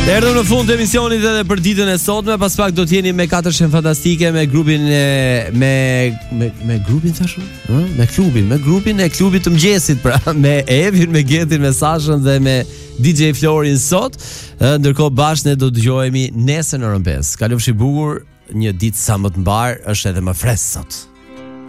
Erdhëm në fund të emisionit edhe për ditën e sotme. Pas pak do t'jeni me 4 shem fantastike me grupin me grupin thashë? Me grupin e klubit të mëngjesit, pra, me Evin, me Getin, me Sashën dhe me DJ Florin sot. Ndërkohë bashkë ne do dëgjohemi nesër në orën 5. Kalofshi bukur, një ditë sa më të mbar, është edhe më freskë sot.